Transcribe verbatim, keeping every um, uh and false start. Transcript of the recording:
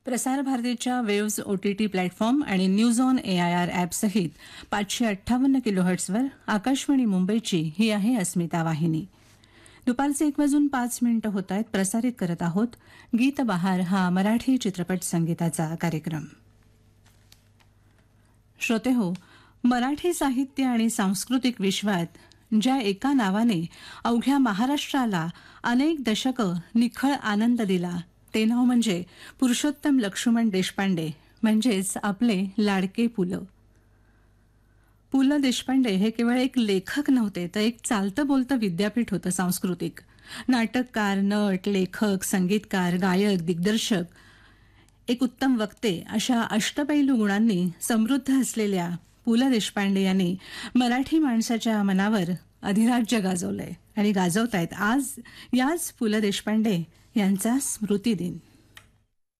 प्रसार भारतीच्या waves OTT platform आणि न्यूज ऑन एआयआर ॲपसहित पाचशे अठ्ठावन्न किलोहर्ट्झवर आकाशवाणी मुंबईची ही आहे अस्मिता वाहिनी. दुपारचे एक वाजून पाच मिनिटं होत आहेत. प्रसारित करत आहोत गीत बहार हा मराठी चित्रपट संगीताचा कार्यक्रम. श्रोते हो, मराठी साहित्य आणि सांस्कृतिक विश्वात ज्या एका नावाने अवघ्या महाराष्ट्राला अनेक दशकं निखळ आनंद दिला ते नाव म्हणजे पुरुषोत्तम लक्ष्मण देशपांडे, म्हणजेच आपले लाडके पु ल. पु ल देशपांडे हे केवळ एक लेखक नव्हते, तर एक चालतं बोलतं विद्यापीठ होतं सांस्कृतिक. नाटककार, नट, लेखक, संगीतकार, गायक, दिग्दर्शक, एक उत्तम वक्ते अशा अष्टपैलू गुणांनी समृद्ध असलेल्या पु ल देशपांडे यांनी मराठी माणसाच्या मनावर अधिराज्य गाजवलंय आणि गाजवतायत. आज याच पु ल देशपांडे यांचा स्मृतिदिन.